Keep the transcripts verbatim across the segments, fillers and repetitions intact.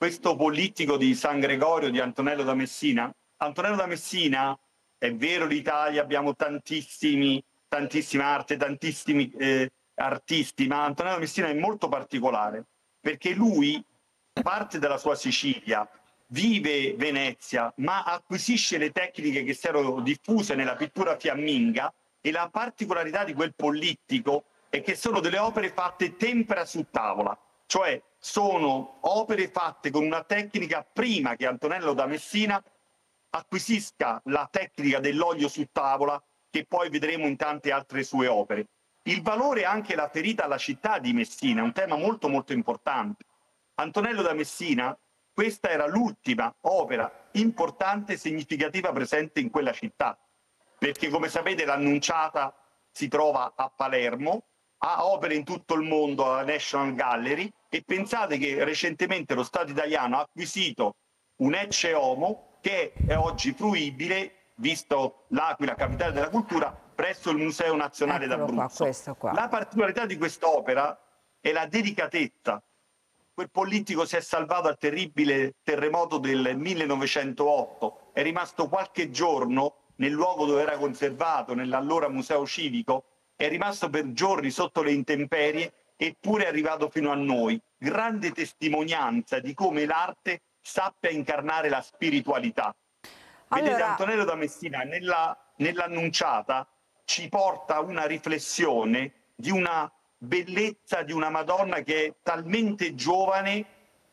questo Polittico di San Gregorio di Antonello da Messina. Antonello da Messina, è vero, l'Italia abbiamo tantissimi, tantissima arte, tantissimi eh, artisti, ma Antonello da Messina è molto particolare perché lui parte dalla sua Sicilia, vive Venezia, ma acquisisce le tecniche che si erano diffuse nella pittura fiamminga, e la particolarità di quel Polittico è che sono delle opere fatte tempera su tavola, cioè sono opere fatte con una tecnica prima che Antonello da Messina acquisisca la tecnica dell'olio su tavola, che poi vedremo in tante altre sue opere. Il valore è anche la ferita alla città di Messina, è un tema molto molto importante. Antonello da Messina, questa era l'ultima opera importante e significativa presente in quella città, perché come sapete l'Annunciata si trova a Palermo, ha opere in tutto il mondo alla National Gallery, e pensate che recentemente lo Stato italiano ha acquisito un Ecce Homo che è oggi fruibile, visto l'Aquila, capitale della cultura, presso il Museo Nazionale d'Abruzzo. La particolarità di quest'opera è la delicatezza. Quel Polittico si è salvato al terribile terremoto del millenovecentootto, è rimasto qualche giorno nel luogo dove era conservato, nell'allora Museo Civico, è rimasto per giorni sotto le intemperie, eppure è arrivato fino a noi. Grande testimonianza di come l'arte sappia incarnare la spiritualità. Allora... Vedete, Antonello da Messina nella, nell'Annunciata ci porta una riflessione di una bellezza di una Madonna che è talmente giovane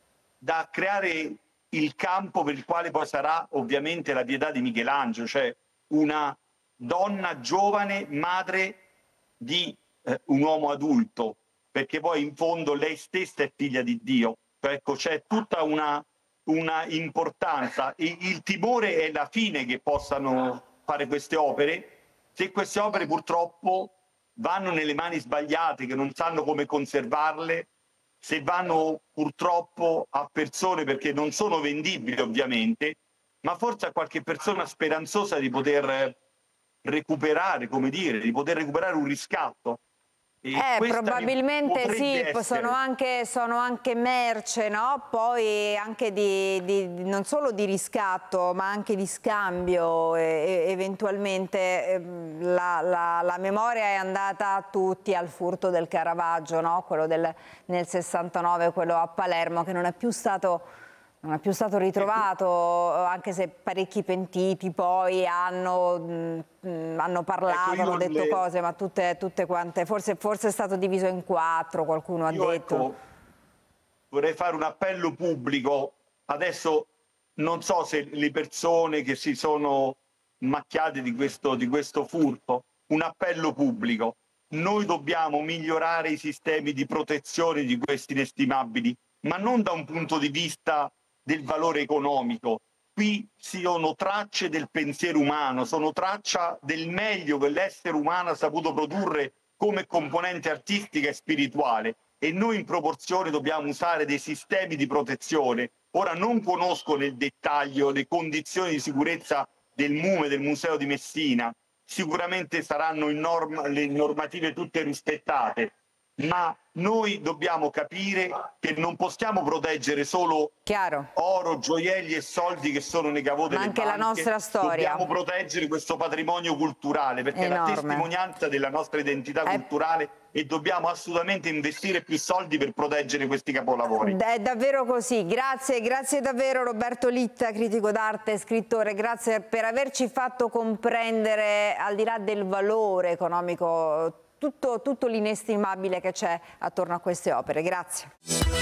da creare il campo per il quale poi sarà ovviamente la pietà di Michelangelo, cioè una donna giovane, madre di eh, un uomo adulto, perché poi in fondo lei stessa è figlia di Dio. Ecco, c'è tutta una, una importanza. Il, il timore è la fine che possano fare queste opere, se queste opere purtroppo vanno nelle mani sbagliate, che non sanno come conservarle, se vanno purtroppo a persone, perché non sono vendibili ovviamente, ma forse a qualche persona speranzosa di poter recuperare, come dire, di poter recuperare un riscatto. Eh, probabilmente sì, essere... sono, anche, sono anche merce, no? Poi anche di, di, non solo di riscatto, ma anche di scambio. E, eventualmente la, la, la memoria è andata a tutti al furto del Caravaggio, no? Quello del, nel sessantanove, quello a Palermo, che non è più stato... Non è più stato ritrovato, anche se parecchi pentiti poi hanno, mh, hanno parlato, ecco, hanno detto le... cose, ma tutte, tutte quante, forse, forse è stato diviso in quattro, qualcuno ha io, detto. Ecco, vorrei fare un appello pubblico. Adesso non so se le persone che si sono macchiate di questo, di questo furto, un appello pubblico. Noi dobbiamo migliorare i sistemi di protezione di questi inestimabili, ma non da un punto di vista del valore economico. Qui sono tracce del pensiero umano, sono traccia del meglio che l'essere umano ha saputo produrre come componente artistica e spirituale, e noi in proporzione dobbiamo usare dei sistemi di protezione. Ora non conosco nel dettaglio le condizioni di sicurezza del M U M E, del Museo di Messina, sicuramente saranno in norma, le normative tutte rispettate, ma noi dobbiamo capire che non possiamo proteggere solo Chiaro. oro, gioielli e soldi che sono nei caveau delle banche. Ma anche la nostra storia. Dobbiamo proteggere questo patrimonio culturale, perché enorme. è la testimonianza della nostra identità è... culturale, e dobbiamo assolutamente investire più soldi per proteggere questi capolavori. È davvero così. Grazie, grazie davvero Roberto Litta, critico d'arte, scrittore, grazie per averci fatto comprendere, al di là del valore economico, tutto, tutto l'inestimabile che c'è attorno a queste opere. Grazie.